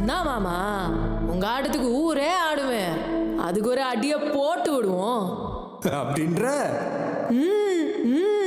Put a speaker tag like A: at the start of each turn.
A: தான் மாமா, உங்க ஆட்டத்துக்கு ஊரே ஆடுவேன். அதுக்கு ஒரு அடியை போட்டு விடுவோம்
B: அப்படின்ற
A: ம் ம்